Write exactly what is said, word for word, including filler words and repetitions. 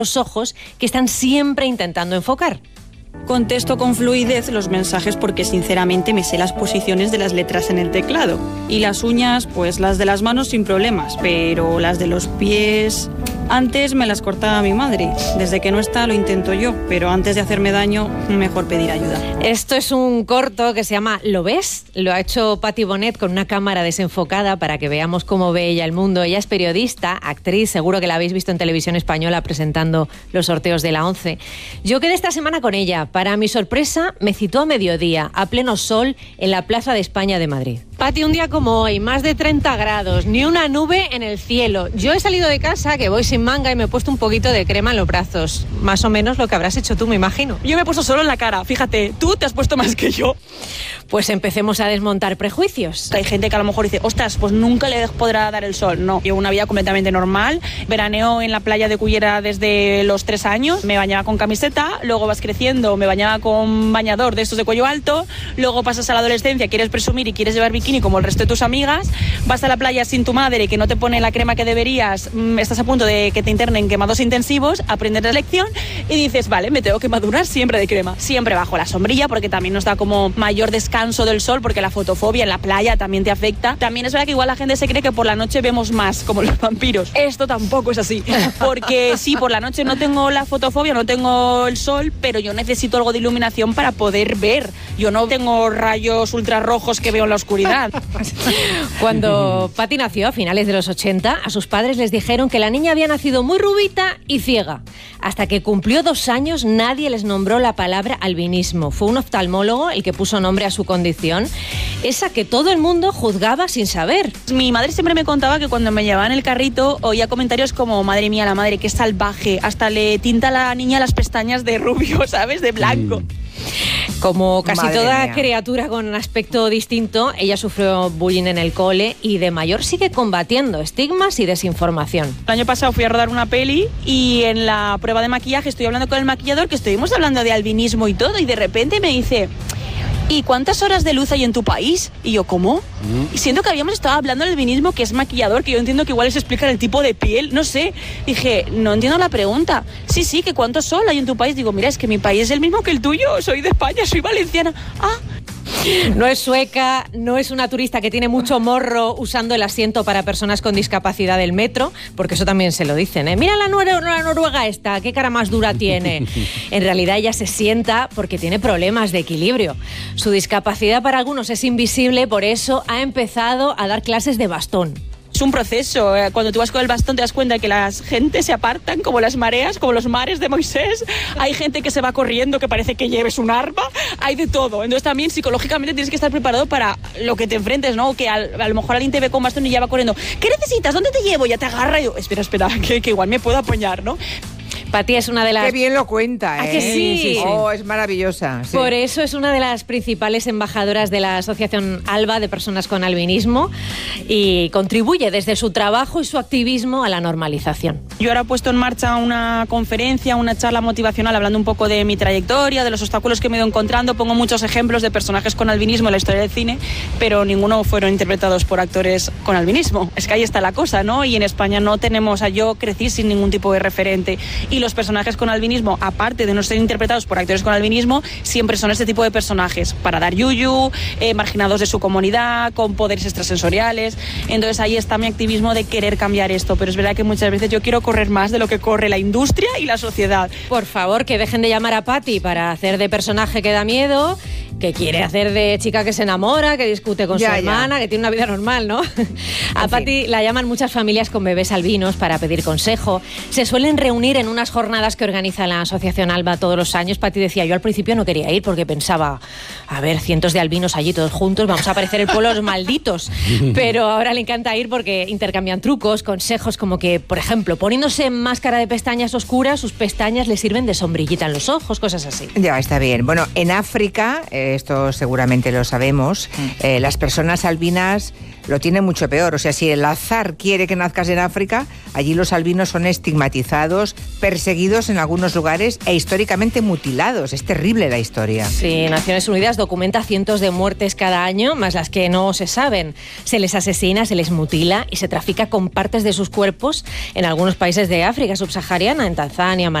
los ojos que están siempre intentando enfocar. Contesto con fluidez los mensajes porque sinceramente me sé las posiciones de las letras en el teclado. Y las uñas, pues las de las manos sin problemas, pero las de los pies... Antes me las cortaba mi madre. Desde que no está lo intento yo, pero antes de hacerme daño, mejor pedir ayuda. Esto es un corto que se llama ¿Lo ves? Lo ha hecho Patty Bonet con una cámara desenfocada para que veamos cómo ve ella el mundo. Ella es periodista, actriz, seguro que la habéis visto en Televisión Española presentando los sorteos de la ONCE. Yo quedé esta semana con ella. Para mi sorpresa, me citó a mediodía, a pleno sol, en la Plaza de España de Madrid. Patty, un día como hoy, más de treinta grados, ni una nube en el cielo. Yo he salido de casa, que voy sin manga, y me he puesto un poquito de crema en los brazos. Más o menos lo que habrás hecho tú, me imagino. Yo me he puesto solo en la cara, fíjate, tú te has puesto más que yo. Pues empecemos a desmontar prejuicios. Hay gente que a lo mejor dice, ostras, pues nunca le podrá dar el sol. No, llevo una vida completamente normal. Veraneo en la playa de Cullera desde los tres años. Me bañaba con camiseta, luego vas creciendo, me bañaba con bañador de estos de cuello alto, luego pasas a la adolescencia, quieres presumir y quieres llevar bikini como el resto de tus amigas, vas a la playa sin tu madre que no te pone la crema que deberías, estás a punto de que te internen quemados intensivos, aprendes la lección y dices, vale, me tengo que madurar siempre de crema, siempre bajo la sombrilla porque también nos da como mayor descanso del sol porque la fotofobia en la playa también te afecta. También es verdad que igual la gente se cree que por la noche vemos más como los vampiros. Esto tampoco es así, porque sí, por la noche no tengo la fotofobia, no tengo el sol, pero yo necesito algo de iluminación para poder ver. Yo no tengo rayos ultrarrojos que veo en la oscuridad. Cuando Patty nació a finales de los ochenta, a sus padres les dijeron que la niña había nacido muy rubita y ciega. Hasta que cumplió dos años, nadie les nombró la palabra albinismo. Fue un oftalmólogo el que puso nombre a su condición, esa que todo el mundo juzgaba sin saber. Mi madre siempre me contaba que cuando me llevaba en el carrito oía comentarios como, madre mía, la madre, qué salvaje, hasta le tinta a la niña las pestañas de rubio, ¿sabes?, de blanco. Como casi Madre toda mía. criatura con un aspecto distinto, ella sufrió bullying en el cole y de mayor sigue combatiendo estigmas y desinformación. El año pasado fui a rodar una peli y en la prueba de maquillaje estoy hablando con el maquillador, que estuvimos hablando de albinismo y todo, y de repente me dice, ¿y cuántas horas de luz hay en tu país? Y yo, ¿cómo? Mm. Y siento que habíamos estado hablando del albinismo, que es maquillador, que yo entiendo que igual les explican el tipo de piel, no sé. Dije, no entiendo la pregunta. Sí, sí, que ¿cuánto sol hay en tu país? Digo, mira, es que mi país es el mismo que el tuyo, soy de España, soy valenciana. Ah. No es sueca, no es una turista que tiene mucho morro usando el asiento para personas con discapacidad del metro, porque eso también se lo dicen, ¿eh? Mira la, nor- la noruega esta, qué cara más dura tiene. En realidad ella se sienta porque tiene problemas de equilibrio. Su discapacidad para algunos es invisible, por eso ha empezado a dar clases de bastón. Es un proceso. Cuando tú vas con el bastón te das cuenta que las gente se apartan como las mareas, como los mares de Moisés. Hay gente que se va corriendo que parece que lleves un arma. Hay de todo. Entonces también psicológicamente tienes que estar preparado para lo que te enfrentes, ¿no? Que a, a lo mejor alguien te ve con bastón y ya va corriendo. ¿Qué necesitas? ¿Dónde te llevo? Ya te agarra y yo, espera, espera, que, que igual me puedo apoyar, ¿no? Patty es una de las... Qué bien lo cuenta, ¿eh? ¿A que sí? Sí, sí. Oh, es maravillosa. Sí. Por eso es una de las principales embajadoras de la Asociación ALBA de Personas con Albinismo y contribuye desde su trabajo y su activismo a la normalización. Yo ahora he puesto en marcha una conferencia, una charla motivacional hablando un poco de mi trayectoria, de los obstáculos que me he ido encontrando. Pongo muchos ejemplos de personajes con albinismo en la historia del cine, pero ninguno fueron interpretados por actores con albinismo. Es que ahí está la cosa, ¿no? Y en España no tenemos, a yo crecí sin ningún tipo de referente. Y los personajes con albinismo, aparte de no ser interpretados por actores con albinismo, siempre son este tipo de personajes para dar yuyu, eh, marginados de su comunidad, con poderes extrasensoriales. Entonces ahí está mi activismo de querer cambiar esto, pero es verdad que muchas veces yo quiero correr más de lo que corre la industria y la sociedad. Por favor, que dejen de llamar a Patty para hacer de personaje que da miedo, que quiere hacer de chica que se enamora, que discute con ya, su hermana, ya. Que tiene una vida normal, ¿no? A Patty la llaman muchas familias con bebés albinos para pedir consejo. Se suelen reunir en unas jornadas que organiza la Asociación ALBA todos los años. Patty decía, yo al principio no quería ir porque pensaba, a ver, cientos de albinos allí todos juntos, vamos a parecer el pueblo de los malditos. Pero ahora le encanta ir porque intercambian trucos, consejos, como que, por ejemplo, poniéndose máscara de pestañas oscuras, sus pestañas le sirven de sombrillita en los ojos, cosas así. Ya, está bien. Bueno, en África... Eh, que esto seguramente lo sabemos, eh, las personas albinas lo tienen mucho peor. O sea, si el azar quiere que nazcas en África, allí los albinos son estigmatizados, perseguidos en algunos lugares e históricamente mutilados. Es terrible la historia. Sí, Naciones Unidas documenta cientos de muertes cada año, más las que no se saben. Se les asesina, se les mutila y se trafica con partes de sus cuerpos en algunos países de África subsahariana, en Tanzania,